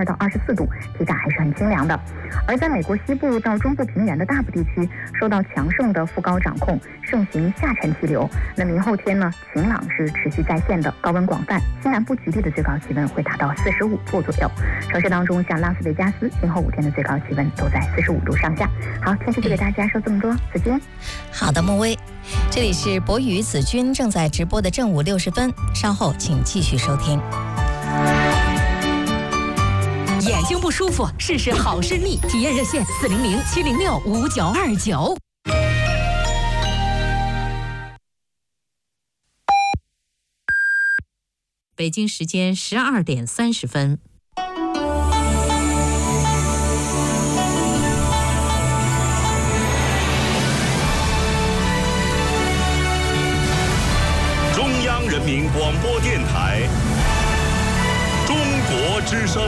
22到24度，体感还是很清凉的。而在美国西部到中部平原的大部地区，受到强盛的副高掌控，盛行下沉气流。那明后天呢，晴朗是持续在线的，高温广泛，西南部局地的最高气温会达到45度左右。城市当中，像拉斯维加斯，今后5天的最高气温都在45度上下。好，天气就给大家说这么多，再见。 好的，莫薇，这里是博宇子君正在直播的正午60分，稍后请继续收听。 眼睛不舒服，试试好视力，体验热线400-706-5929。北京时间12点30分。 中央人民广播电台，中国之声。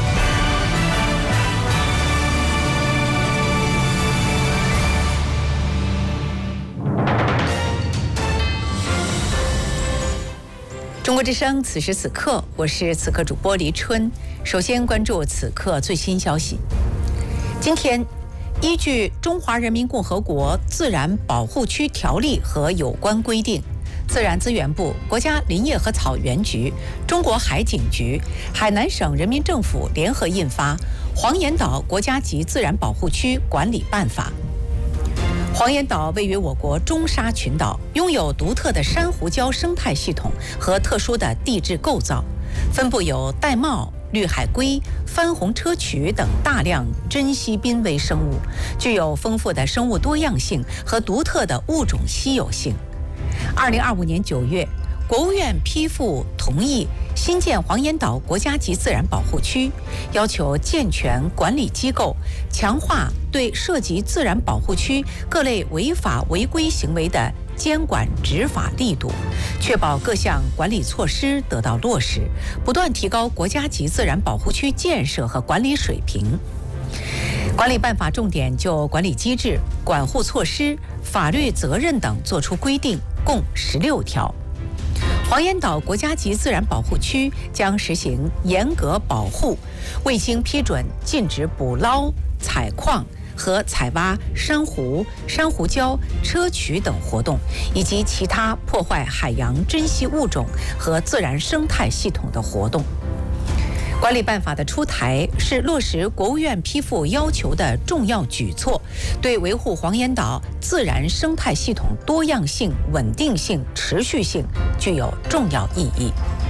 中国之声，此时此刻，我是此刻主播黎春。首先关注此刻最新消息。今天，依据《中华人民共和国自然保护区条例》和有关规定，自然资源部、国家林业和草原局、中国海警局、海南省人民政府联合印发《黄岩岛国家级自然保护区管理办法》。黄岩岛位于我国中沙群岛，拥有独特的珊瑚礁生态系统和特殊的地质构造，分布有玳瑁、绿海龟、番红砗磲等大量珍稀濒危生物，具有丰富的生物多样性和独特的物种稀有性。2025年9月，国务院批复同意新建黄岩岛国家级自然保护区，要求健全管理机构，强化对涉及自然保护区各类违法违规行为的监管执法力度，确保各项管理措施得到落实，不断提高国家级自然保护区建设和管理水平。管理办法重点就管理机制、管护措施、法律责任等作出规定，共16条。黄岩岛国家级自然保护区将实行严格保护，未经批准禁止捕捞、采矿和采挖珊瑚、珊瑚礁、砗磲等活动，以及其他破坏海洋珍稀物种和自然生态系统的活动。管理办法的出台是落实国务院批复要求的重要举措，对维护黄岩岛自然生态系统多样性、稳定性、持续性具有重要意义。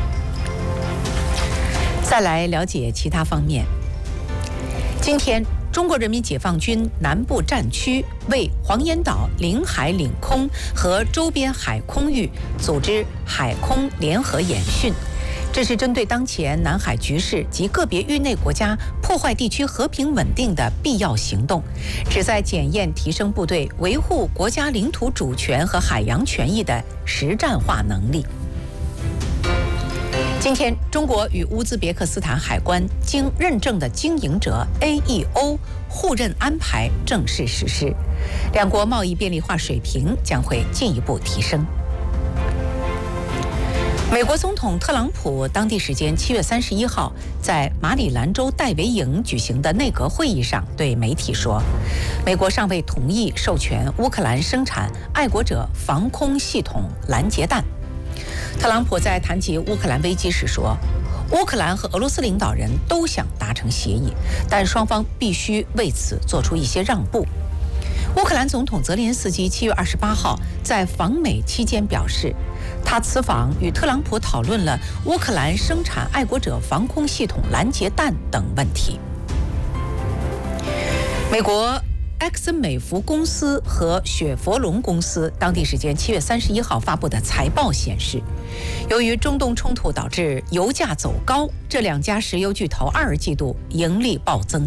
再来了解其他方面。今天，中国人民解放军南部战区为黄岩岛领海领空和周边海空域组织海空联合演训。这是针对当前南海局势及个别域内国家破坏地区和平稳定的必要行动，旨在检验提升部队维护国家领土主权和海洋权益的实战化能力。今天，中国与乌兹别克斯坦海关经认证的经营者 AEO 互认安排正式实施，两国贸易便利化水平将会进一步提升。美国总统特朗普当地时间7月31号在马里兰州戴维营举行的内阁会议上对媒体说，美国尚未同意授权乌克兰生产爱国者防空系统拦截弹。特朗普在谈及乌克兰危机时说，乌克兰和俄罗斯领导人都想达成协议，但双方必须为此做出一些让步。乌克兰总统泽连斯基7月28号在访美期间表示，他此访与特朗普讨论了乌克兰生产爱国者防空系统拦截弹等问题。美国埃克森美孚公司和雪佛龙公司当地时间7月31号发布的财报显示，由于中东冲突导致油价走高，这两家石油巨头2季度盈利暴增。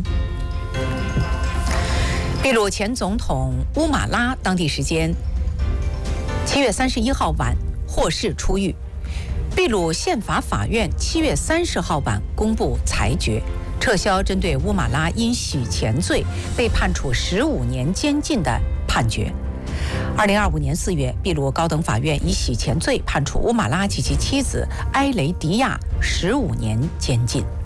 秘鲁前总统乌马拉当地时间7月31号晚获释出狱。秘鲁宪法法院7月30号晚公布裁决，撤销针对乌马拉因洗钱罪被判处15年监禁的判决。2025年4月，秘鲁高等法院以洗钱罪判处乌马拉及其妻子埃雷迪亚15年监禁。